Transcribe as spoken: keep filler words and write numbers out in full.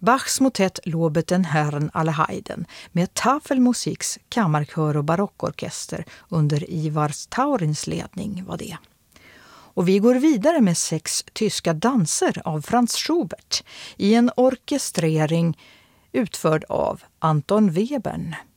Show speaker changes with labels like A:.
A: Bachs motet Lobet den Herrn alle Heiden med Tafelmusiks kammarkör och barockorkester under Ivar Taurins ledning var det. Och vi går vidare med sex tyska danser av Franz Schubert i en orkestrering utförd av Anton Webern.